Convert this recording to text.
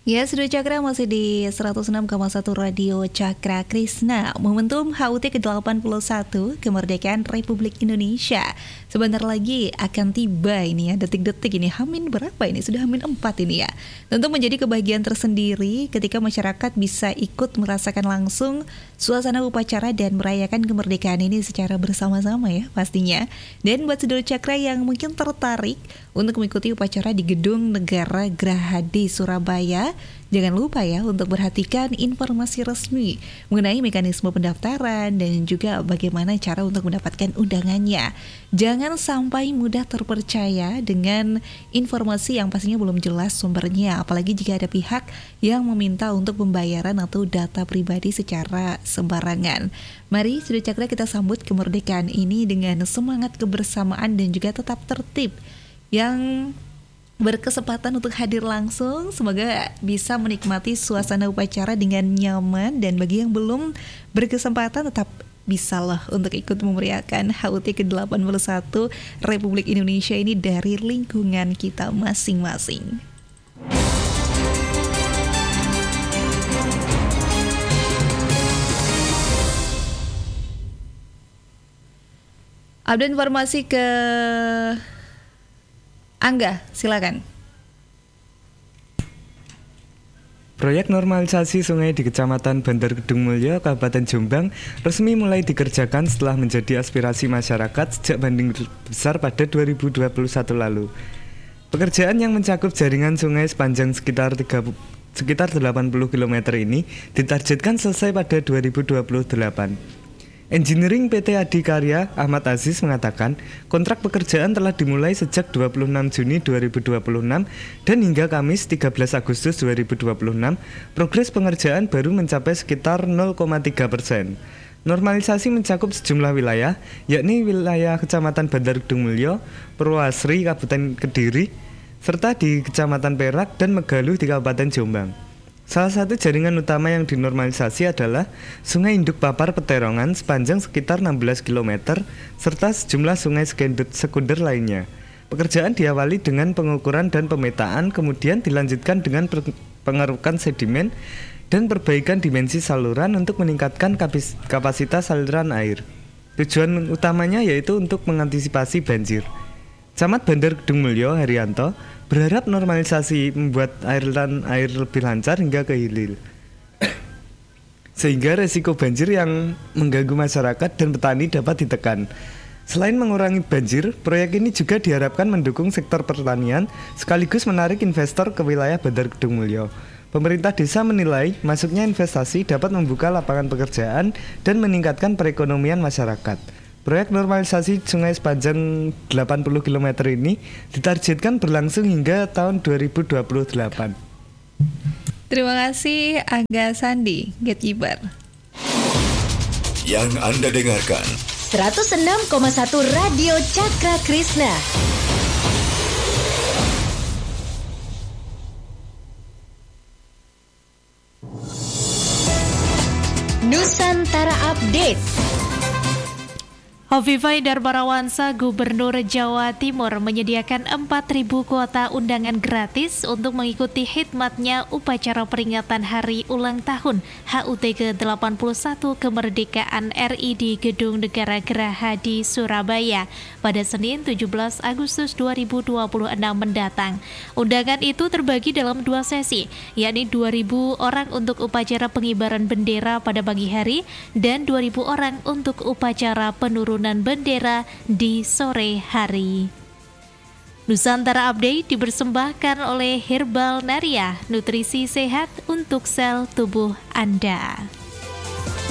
Ya, Sudah Cakra masih di 106,1 Radio Cakra Krisna. Momentum HUT ke-81 kemerdekaan Republik Indonesia sebentar lagi akan tiba ini ya, detik-detik ini. Hamin berapa ini? Sudah Hamin 4 ini ya. Tentu menjadi kebahagiaan tersendiri ketika masyarakat bisa ikut merasakan langsung suasana upacara dan merayakan kemerdekaan ini secara bersama-sama ya pastinya. Dan buat Saudara Cakra yang mungkin tertarik untuk mengikuti upacara di Gedung Negara Gerahadi Surabaya, jangan lupa ya untuk perhatikan informasi resmi mengenai mekanisme pendaftaran dan juga bagaimana cara untuk mendapatkan undangannya. Jangan sampai mudah terpercaya dengan informasi yang pastinya belum jelas sumbernya, apalagi jika ada pihak yang meminta untuk pembayaran atau data pribadi secara sembarangan. Mari Saudara Cakra kita sambut kemerdekaan ini dengan semangat kebersamaan dan juga tetap tertib. Yang berkesempatan untuk hadir langsung, semoga bisa menikmati suasana upacara dengan nyaman. Dan bagi yang belum berkesempatan, tetap bisalah untuk ikut memeriahkan HUT ke-81 Republik Indonesia ini dari lingkungan kita masing-masing. Update informasi ke Angga, silakan. Proyek normalisasi sungai di Kecamatan Bandar Kedung Mulyo, Kabupaten Jombang resmi mulai dikerjakan setelah menjadi aspirasi masyarakat sejak banding besar pada 2021 lalu. Pekerjaan yang mencakup jaringan sungai sepanjang sekitar 80 km ini ditargetkan selesai pada 2028. Engineering PT Adikarya Ahmad Aziz mengatakan kontrak pekerjaan telah dimulai sejak 26 Juni 2026 dan hingga Kamis 13 Agustus 2026 progres pengerjaan baru mencapai sekitar 0,3%. Normalisasi mencakup sejumlah wilayah, yakni wilayah Kecamatan Bandar Kedung Mulyo, Purwasri, Kabupaten Kediri, serta di Kecamatan Perak dan Megaluh di Kabupaten Jombang. Salah satu jaringan utama yang dinormalisasi adalah Sungai Induk Papar Peterongan sepanjang sekitar 16 km serta sejumlah sungai sekunder lainnya. Pekerjaan diawali dengan pengukuran dan pemetaan, kemudian dilanjutkan dengan pengerukan sedimen dan perbaikan dimensi saluran untuk meningkatkan kapasitas saluran air. Tujuan utamanya yaitu untuk mengantisipasi banjir. Camat Bandar Kedung Mulyo, Herianto, berharap normalisasi membuat aliran air lebih lancar hingga ke hilir, sehingga resiko banjir yang mengganggu masyarakat dan petani dapat ditekan. Selain mengurangi banjir, proyek ini juga diharapkan mendukung sektor pertanian sekaligus menarik investor ke wilayah Bandar Kedung Mulyo. Pemerintah desa menilai masuknya investasi dapat membuka lapangan pekerjaan dan meningkatkan perekonomian masyarakat. Proyek normalisasi sungai sepanjang 80 km ini ditargetkan berlangsung hingga tahun 2028. Terima kasih Angga Sandi, Gatekeeper. Yang Anda dengarkan 106,1 Radio Cakra Krisna. Nusantara Update. Hovifah Indar Parawansa, Gubernur Jawa Timur, menyediakan 4.000 kuota undangan gratis untuk mengikuti khidmatnya upacara peringatan Hari Ulang Tahun HUT ke-81 Kemerdekaan RI di Gedung Negara Gerahadi Surabaya pada Senin 17 Agustus 2026 mendatang. Undangan itu terbagi dalam 2 sesi, yakni 2.000 orang untuk upacara pengibaran bendera pada pagi hari dan 2.000 orang untuk upacara penurunan bendera di sore hari. Nusantara Update dipersembahkan oleh Herbal Naria, nutrisi sehat untuk sel tubuh Anda.